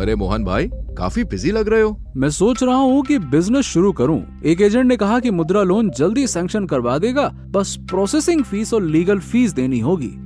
अरे मोहन भाई, काफी बिजी लग रहे हो। मैं सोच रहा हूँ कि बिजनेस शुरू करूँ। एक एजेंट ने कहा कि मुद्रा लोन जल्दी सैंक्शन करवा देगा, बस प्रोसेसिंग फीस और लीगल फीस देनी होगी।